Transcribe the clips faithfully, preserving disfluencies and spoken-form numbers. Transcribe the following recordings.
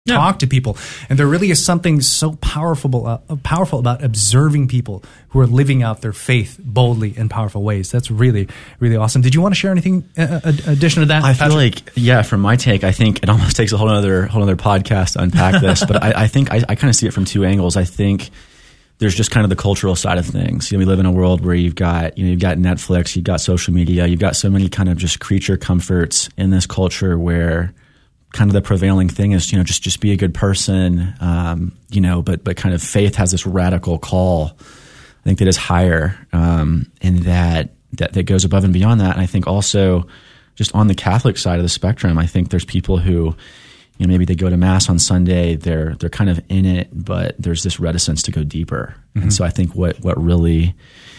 Yeah. Talk to people, and there really is something so powerful, uh, powerful about observing people who are living out their faith boldly in powerful ways. That's really, really awesome. Did you want to share anything uh, addition to that? I Patrick? feel like, yeah, from my take, I think it almost takes a whole other whole other podcast to unpack this. But I, I think I, I kind of see it from two angles. I think there's just kind of the cultural side of things. You know, we live in a world where you've got, you know, you've got Netflix, you've got social media, you've got so many kind of just creature comforts in this culture where kind of the prevailing thing is, you know, just, just be a good person, um, you know, but, but kind of faith has this radical call, I think, that is higher, um, and that, that, that goes above and beyond that. And I think also just on the Catholic side of the spectrum, I think there's people who, you know, maybe they go to Mass on Sunday, they're, they're kind of in it, but there's this reticence to go deeper. Mm-hmm. And so I think what, what really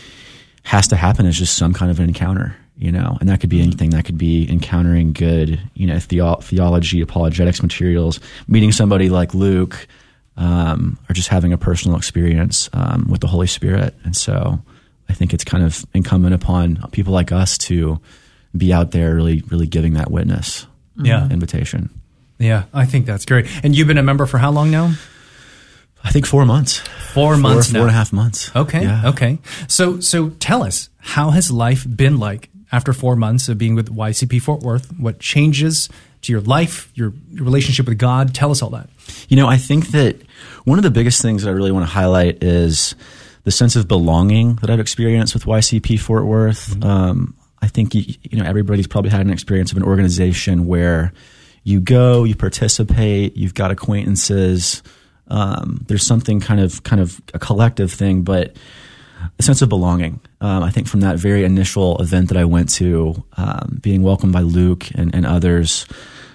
has to happen is just some kind of an encounter. You know, and that could be anything. That could be encountering good, you know, theo- theology, apologetics materials, meeting somebody like Luke, um, or just having a personal experience um, with the Holy Spirit. And so I think it's kind of incumbent upon people like us to be out there really, really giving that witness, yeah, invitation. Yeah, I think that's great. And you've been a member for how long now? I think four months. Four, four months four now. Four and a half months. Okay, yeah. okay. So, so tell us, how has life been like after four months of being with Y C P Fort Worth? What changes to your life, your, your relationship with God? Tell us all that. You know, I think that one of the biggest things that I really want to highlight is the sense of belonging that I've experienced with Y C P Fort Worth. Mm-hmm. Um, I think, you, you know, everybody's probably had an experience of an organization where you go, you participate, you've got acquaintances. Um, there's something kind of, kind of a collective thing, but a sense of belonging. Um, I think from that very initial event that I went to, um, being welcomed by Luke and, and others,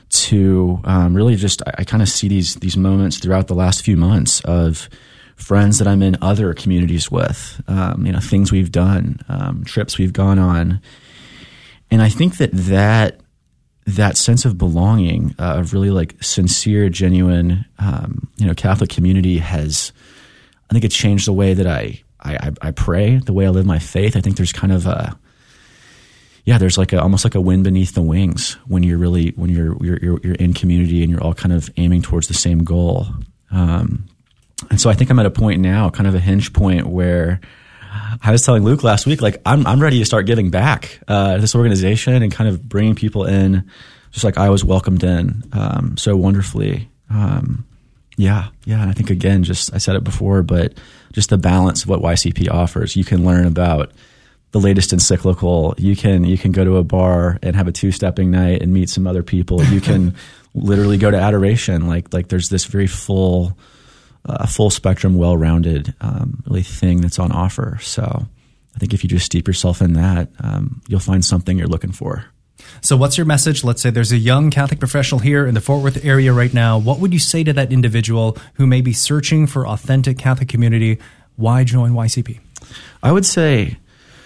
to um, really just, I, I kind of see these these moments throughout the last few months of friends that I'm in other communities with, um, you know, things we've done, um, trips we've gone on, and I think that that that sense of belonging, uh, of really like sincere, genuine, um, you know, Catholic community has, I think it changed the way that I. I, I pray, the way I live my faith. I think there's kind of a, yeah, there's like a, almost like a wind beneath the wings when you're really, when you're, you're, you're, you're in community and you're all kind of aiming towards the same goal. Um, and so I think I'm at a point now, kind of a hinge point where I was telling Luke last week, like I'm, I'm ready to start giving back, uh, to this organization and kind of bringing people in just like I was welcomed in, um, so wonderfully. Um, Yeah, yeah. And I think, again, just I said it before, but just the balance of what Y C P offers. You can learn about the latest encyclical. You can you can go to a bar and have a two-stepping night and meet some other people. You can literally go to adoration. Like like there's this very full, uh, full spectrum, well-rounded um, really thing that's on offer. So I think if you just steep yourself in that, um, you'll find something you're looking for. So what's your message? Let's say there's a young Catholic professional here in the Fort Worth area right now. What would you say to that individual who may be searching for authentic Catholic community? Why join Y C P? I would say,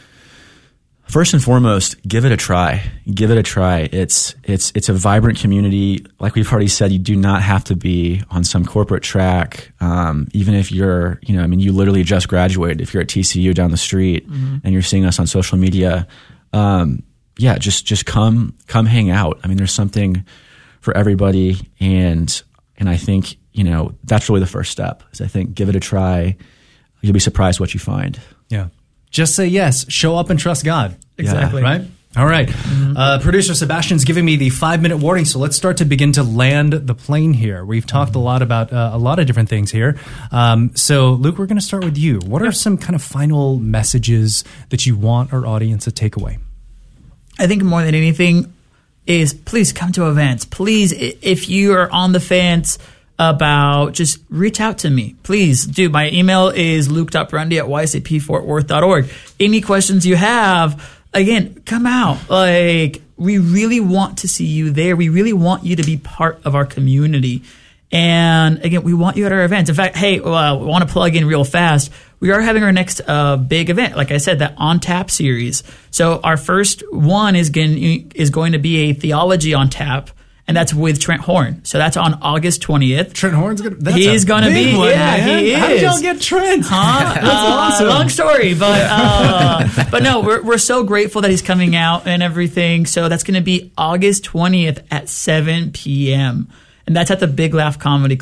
first and foremost, give it a try. Give it a try. It's it's it's a vibrant community. Like we've already said, you do not have to be on some corporate track. Um, even if you're, you know, I mean, you literally just graduated. If you're at T C U down the street mm-hmm. and you're seeing us on social media, um, yeah, just just come come hang out. I mean, there's something for everybody, and and I think, you know, that's really the first step. Is I think give it a try. You'll be surprised what you find. Yeah. Just say yes. Show up and trust God. Exactly. Yeah. Right? All right. Mm-hmm. Uh, producer Sebastian's giving me the five-minute warning, so let's start to begin to land the plane here. We've talked mm-hmm. a lot about uh, a lot of different things here. Um, so, Luke, we're going to start with you. What are some kind of final messages that you want our audience to take away? I think more than anything is please come to events. Please, if you are on the fence about, just reach out to me. Please do. My email is luke.brundy at y c p fort worth dot org. Any questions you have, again, come out. Like, we really want to see you there. We really want you to be part of our community. And again, we want you at our events. In fact, hey, well, I want to plug in real fast. We are having our next uh, big event. Like I said, that On Tap series. So our first one is going, is going to be a theology on tap. And that's with Trent Horn. So that's on August twentieth. Trent Horn's going to He's going to be. One, yeah, man. he is. How did y'all get Trent? Huh? That's uh, awesome. Long story, but uh, but no, we're we're so grateful that he's coming out and everything. So that's going to be August twentieth at seven p.m. And and that's at the Big Laugh Comedy